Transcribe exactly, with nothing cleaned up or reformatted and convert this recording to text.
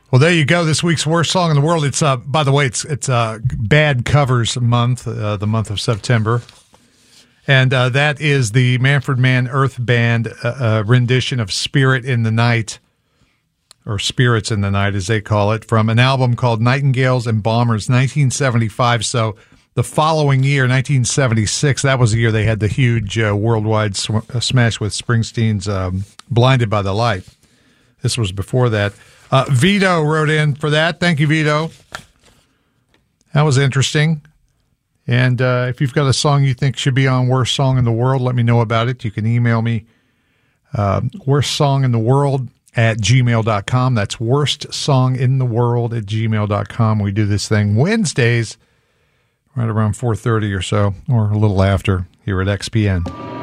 Well, there you go. This week's worst song in the world. It's uh, by the way, it's it's uh, Bad Covers Month, uh, the month of September, and uh, that is the Manfred Mann Earth Band uh, uh, rendition of "Spirit in the Night," or "Spirits in the Night," as they call it, from an album called "Nightingales and Bombers," nineteen seventy-five. So the following year, nineteen seventy-six, that was the year they had the huge uh, worldwide sw- uh, smash with Springsteen's um, "Blinded by the Light." This was before that. Uh, Vito wrote in for that. Thank you, Vito. That was interesting. And uh, if you've got a song you think should be on Worst Song in the World, let me know about it. You can email me uh, worst song in the world at gmail dot com. That's worst song in the world at gmail dot com. We do this thing Wednesdays right around four thirty or so, or a little after, here at X P N.